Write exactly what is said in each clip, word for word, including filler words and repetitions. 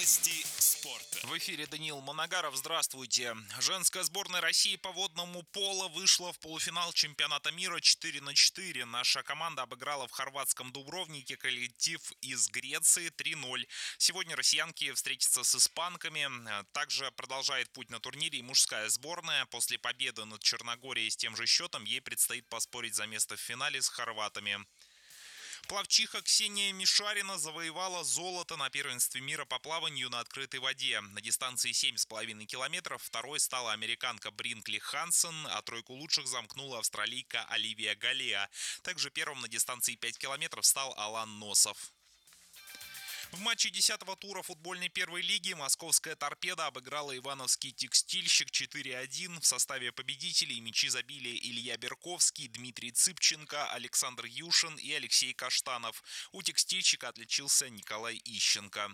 Новости спорта. В эфире Даниил Моногаров. Здравствуйте. Женская сборная России по водному поло вышла в полуфинал чемпионата мира четыре на четыре. Наша команда обыграла в хорватском Дубровнике коллектив из Греции три ноль. Сегодня россиянки встретятся с испанками. Также продолжает путь на турнире и мужская сборная. После победы над Черногорией с тем же счетом ей предстоит поспорить за место в финале с хорватами. Пловчиха Ксения Мишарина завоевала золото на первенстве мира по плаванию на открытой воде. На дистанции семь с половиной километров второй стала американка Бринкли Хансен, а тройку лучших замкнула австралийка Оливия Галеа. Также первым на дистанции пять километров стал Алан Носов. В матче десятого тура футбольной первой лиги московская «Торпедо» обыграла ивановский «Текстильщик» четыре один. В составе победителей мячи забили Илья Берковский, Дмитрий Цыпченко, Александр Юшин и Алексей Каштанов. У «Текстильщика» отличился Николай Ищенко.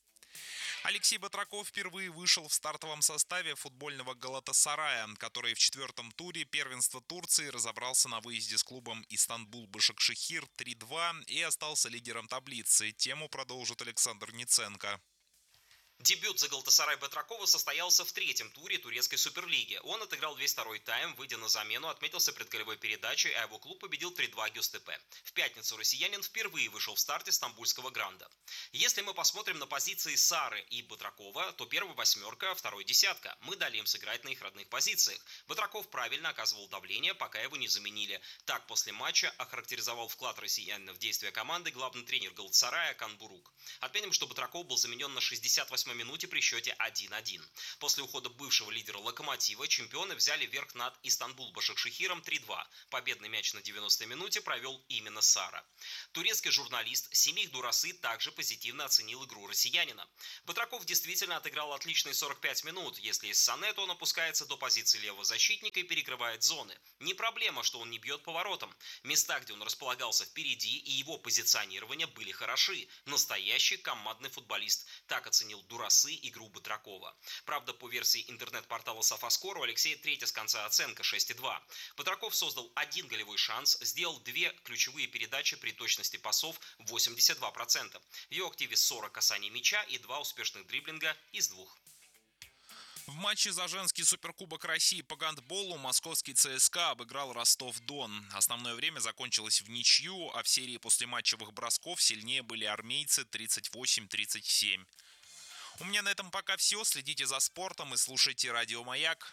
Алексей Батраков впервые вышел в стартовом составе футбольного «Галатасарая», который в четвертом туре первенства Турции разобрался на выезде с клубом Истанбул-Башакшехир три два и остался лидером таблицы. Тему продолжит Александр Ниценко. Дебют за Галатасарай Батракова состоялся в третьем туре турецкой суперлиги. Он отыграл весь второй тайм, выйдя на замену, отметился предголевой передачей, а его клуб победил три два Гюстепе. В пятницу россиянин впервые вышел в старте стамбульского Гранда. Если мы посмотрим на позиции Сары и Батракова, то первый восьмерка, второй десятка. Мы дали им сыграть на их родных позициях. Батраков правильно оказывал давление, пока его не заменили. Так после матча охарактеризовал вклад россиянина в действия команды главный тренер Галатасарая Канбурук. Отметим, что Батраков был заменен на шестьдесят восьмой минуте при счете один один. После ухода бывшего лидера «Локомотива» чемпионы взяли верх над Истанбул-Башакшехиром три два. Победный мяч на девяностой минуте провел именно Сара. Турецкий журналист Семих Дурасы также позитивно оценил игру россиянина. Батраков действительно отыграл отличные сорок пять минут. Если из Сане, то он опускается до позиции левого защитника и перекрывает зоны. Не проблема, что он не бьет по воротам. Места, где он располагался впереди, и его позиционирование были хороши. Настоящий командный футболист. Так оценил Дурасы игру Батракова. Правда, по версии интернет-портала Софаскор у Алексея третья с конца оценка шесть два. Батраков создал один голевой шанс, сделал две ключевые передачи при точности пасов восемьдесят два процента. В его активе сорок касаний мяча и два успешных дриблинга из двух. В матче за женский суперкубок России по гандболу московский ЦСКА обыграл Ростов-Дон. Основное время закончилось в ничью, а в серии послематчевых бросков сильнее были армейцы тридцать восемь тридцать семь. У меня на этом пока все. Следите за спортом и слушайте Радио Маяк.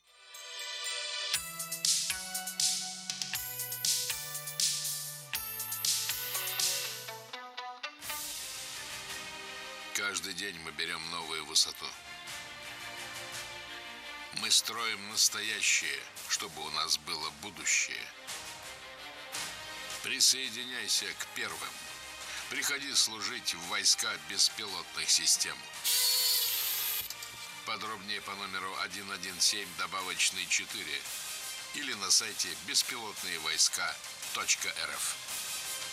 Каждый день мы берем новую высоту. Мы строим настоящее, чтобы у нас было будущее. Присоединяйся к первым. Приходи служить в войска беспилотных систем. Подробнее по номеру один один семь добавочный четыре или на сайте беспилотные войска точка эр эф.